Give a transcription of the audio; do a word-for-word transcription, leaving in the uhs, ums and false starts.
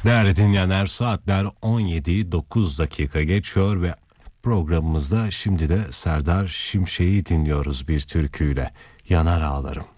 Değerli dinleyenler, saatler on yediyi dokuz dakika geçiyor ve programımızda şimdi de Serdar Şimşek'i dinliyoruz bir türküyle. Yanar Ağlarım.